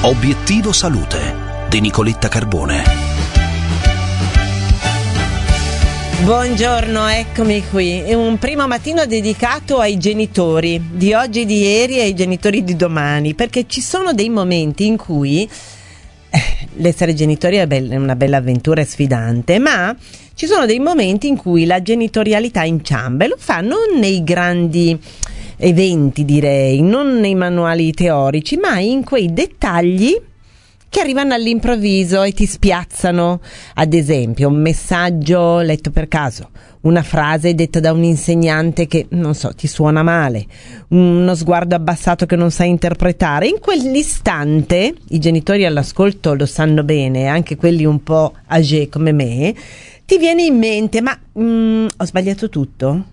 Obiettivo Salute di Nicoletta Carbone. Buongiorno, eccomi qui. È un primo mattino dedicato ai genitori di oggi, di ieri e ai genitori di domani, perché ci sono dei momenti in cui l'essere genitori è una bella avventura, è sfidante, ma ci sono dei momenti in cui la genitorialità inciampa, e lo fa non nei grandi eventi, direi, non nei manuali teorici, ma in quei dettagli che arrivano all'improvviso e ti spiazzano. Ad esempio, un messaggio letto per caso, una frase detta da un insegnante che, non so, ti suona male, uno sguardo abbassato che non sai interpretare. In quell'istante, i genitori all'ascolto lo sanno bene, anche quelli un po' âgé come me, ti viene in mente, ma ho sbagliato tutto?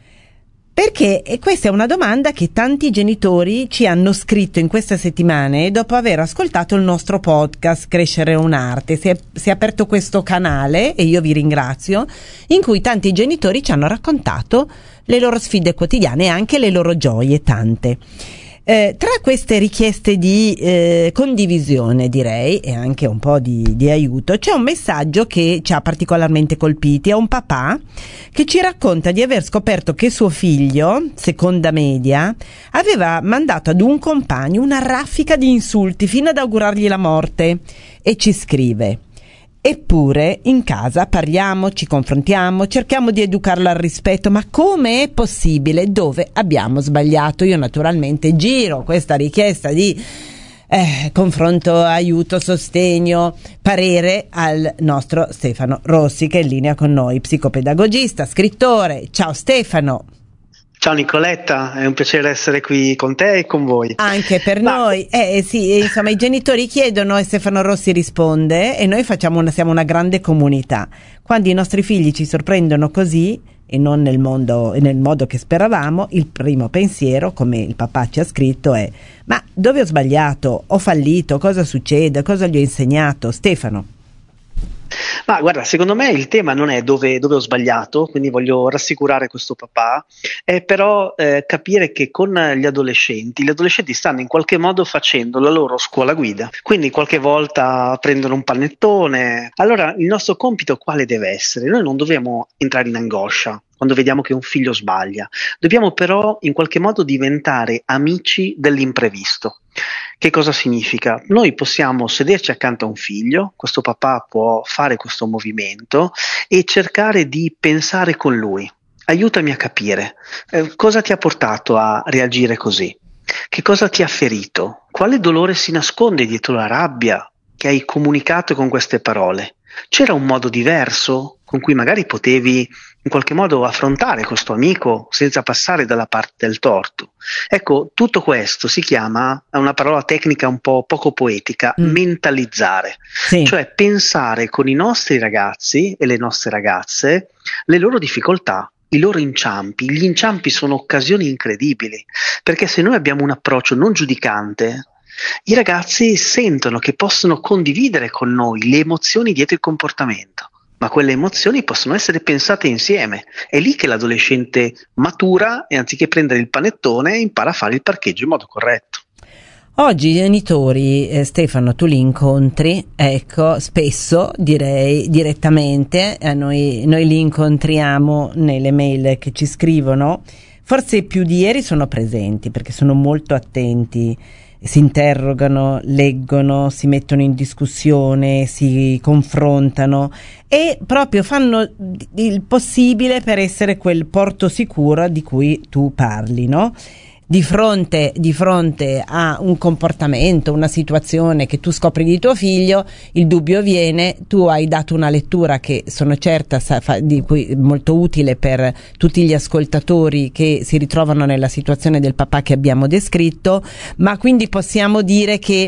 Perché questa è una domanda che tanti genitori ci hanno scritto in queste settimane dopo aver ascoltato il nostro podcast Crescere è un'arte. Si è aperto questo canale, e io vi ringrazio, in cui tanti genitori ci hanno raccontato le loro sfide quotidiane e anche le loro gioie, tante. Tra queste richieste di condivisione, direi, e anche un po' di aiuto, c'è un messaggio che ci ha particolarmente colpiti. È un papà che ci racconta di aver scoperto che suo figlio, seconda media, aveva mandato ad un compagno una raffica di insulti fino ad augurargli la morte, e ci scrive: eppure in casa parliamo, ci confrontiamo, cerchiamo di educarlo al rispetto, ma come è possibile? Dove abbiamo sbagliato? Io naturalmente giro questa richiesta di confronto, aiuto, sostegno, parere al nostro Stefano Rossi, che è in linea con noi, psicopedagogista, scrittore. Ciao Stefano. Ciao Nicoletta, è un piacere essere qui con te e con voi. Anche per noi, sì, insomma i genitori chiedono e Stefano Rossi risponde, e noi siamo una grande comunità. Quando i nostri figli ci sorprendono così e non nel modo che speravamo, il primo pensiero, come il papà ci ha scritto, è: ma dove ho sbagliato? Ho fallito? Cosa succede? Cosa gli ho insegnato? Stefano? Ma guarda, secondo me il tema non è dove ho sbagliato, quindi voglio rassicurare questo papà, è però capire che con gli adolescenti stanno in qualche modo facendo la loro scuola guida, quindi qualche volta prendono un panettone. Allora il nostro compito quale deve essere? Noi non dobbiamo entrare in angoscia quando vediamo che un figlio sbaglia, dobbiamo però in qualche modo diventare amici dell'imprevisto. Che cosa significa? Noi possiamo sederci accanto a un figlio, questo papà può fare questo movimento e cercare di pensare con lui. Aiutami a capire, cosa ti ha portato a reagire così? Che cosa ti ha ferito? Quale dolore si nasconde dietro la rabbia che hai comunicato con queste parole? C'era un modo diverso con cui magari potevi in qualche modo affrontare questo amico senza passare dalla parte del torto? Ecco, tutto questo si chiama, è una parola tecnica un po' poco poetica, mentalizzare. Sì. Cioè pensare con i nostri ragazzi e le nostre ragazze le loro difficoltà, i loro inciampi. Gli inciampi sono occasioni incredibili, perché se noi abbiamo un approccio non giudicante, i ragazzi sentono che possono condividere con noi le emozioni dietro il comportamento, ma quelle emozioni possono essere pensate insieme. È lì che l'adolescente matura e anziché prendere il panettone impara a fare il parcheggio in modo corretto. Oggi i genitori, Stefano, tu li incontri, ecco, spesso, direi direttamente, noi li incontriamo nelle mail che ci scrivono, forse più di ieri sono presenti perché sono molto attenti, si interrogano, leggono, si mettono in discussione, si confrontano e proprio fanno il possibile per essere quel porto sicuro di cui tu parli, no? Di fronte a un comportamento, una situazione che tu scopri di tuo figlio, il dubbio viene, tu hai dato una lettura che sono certa di cui molto utile per tutti gli ascoltatori che si ritrovano nella situazione del papà che abbiamo descritto, ma quindi possiamo dire che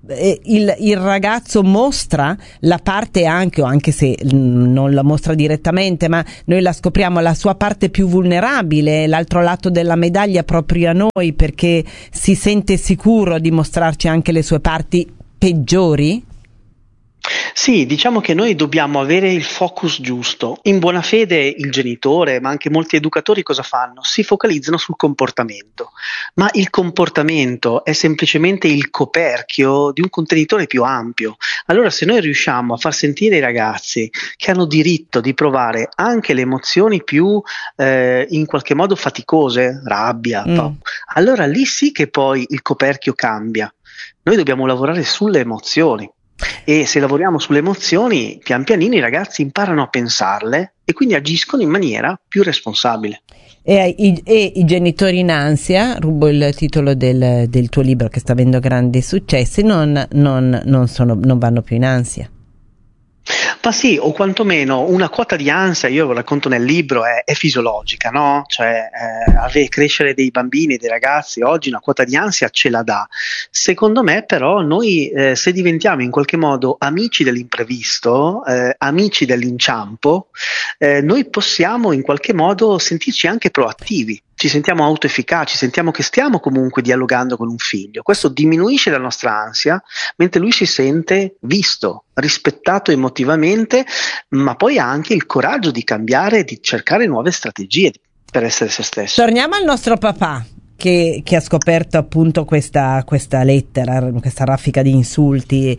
il ragazzo mostra la parte anche se non la mostra direttamente, ma noi la scopriamo, la sua parte più vulnerabile, l'altro lato della medaglia proprio a noi, perché si sente sicuro di mostrarci anche le sue parti peggiori? Sì, diciamo che noi dobbiamo avere il focus giusto. In buona fede il genitore, ma anche molti educatori cosa fanno? Si focalizzano sul comportamento, ma il comportamento è semplicemente il coperchio di un contenitore più ampio. Allora, se noi riusciamo a far sentire i ragazzi che hanno diritto di provare anche le emozioni più in qualche modo faticose, rabbia, allora lì sì che poi il coperchio cambia. Noi dobbiamo lavorare sulle emozioni. E se lavoriamo sulle emozioni, pian pianino i ragazzi imparano a pensarle e quindi agiscono in maniera più responsabile. E i genitori in ansia, rubo il titolo del tuo libro che sta avendo grandi successi, non vanno più in ansia. Ma sì, o quantomeno una quota di ansia, io lo racconto nel libro, è fisiologica, no? Cioè crescere dei bambini, dei ragazzi oggi una quota di ansia ce la dà. Secondo me però noi se diventiamo in qualche modo amici dell'imprevisto, amici dell'inciampo, noi possiamo in qualche modo sentirci anche proattivi. Ci sentiamo autoefficaci, sentiamo che stiamo comunque dialogando con un figlio. Questo diminuisce la nostra ansia, mentre lui si sente visto, rispettato emotivamente, ma poi ha anche il coraggio di cambiare e di cercare nuove strategie per essere se stesso. Torniamo al nostro papà che ha scoperto appunto questa lettera, questa raffica di insulti,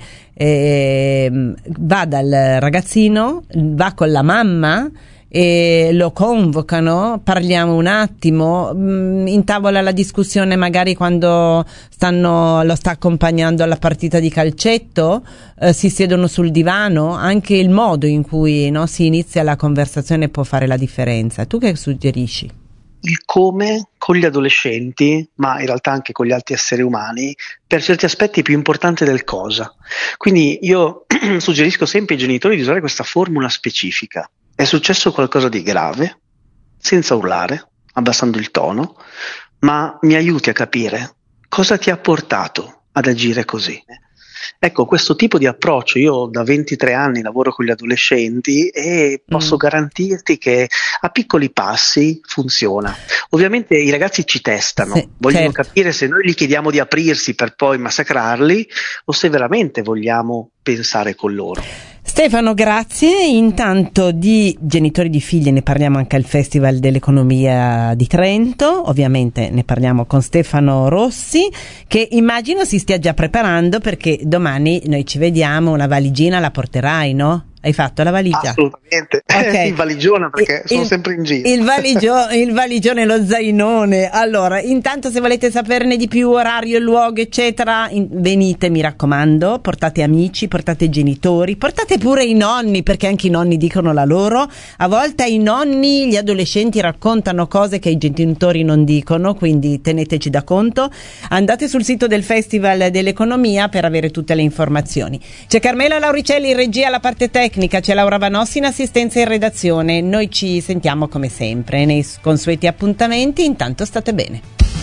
va dal ragazzino, va con la mamma e lo convocano, parliamo un attimo, intavola la discussione magari quando lo sta accompagnando alla partita di calcetto, si siedono sul divano, anche il modo in cui si inizia la conversazione può fare la differenza. Tu che suggerisci? Il come con gli adolescenti, ma in realtà anche con gli altri esseri umani, per certi aspetti è più importante del cosa. Quindi io suggerisco sempre ai genitori di usare questa formula specifica. È successo qualcosa di grave, senza urlare, abbassando il tono, ma mi aiuti a capire cosa ti ha portato ad agire così. Ecco, questo tipo di approccio, io da 23 anni lavoro con gli adolescenti e posso garantirti che a piccoli passi funziona. Ovviamente i ragazzi ci testano, vogliono capire se noi gli chiediamo di aprirsi per poi massacrarli o se veramente vogliamo pensare con loro. Stefano, grazie. Intanto di genitori di figli ne parliamo anche al Festival dell'Economia di Trento, ovviamente ne parliamo con Stefano Rossi, che immagino si stia già preparando perché domani noi ci vediamo, una valigina la porterai, no? Hai fatto la valigia? Assolutamente, okay. In valigiona perché sono sempre in giro. Il valigione, lo zainone. Allora, intanto se volete saperne di più, orario, luogo, eccetera, venite, mi raccomando, portate amici, portate genitori, portate pure i nonni, perché anche i nonni dicono la loro. A volte ai nonni gli adolescenti raccontano cose che i genitori non dicono, quindi teneteci da conto. Andate sul sito del Festival dell'Economia per avere tutte le informazioni. C'è Carmela Lauricelli in regia alla parte tecnica, c'è Laura Vanossi in assistenza in redazione. Noi ci sentiamo come sempre nei consueti appuntamenti. Intanto state bene.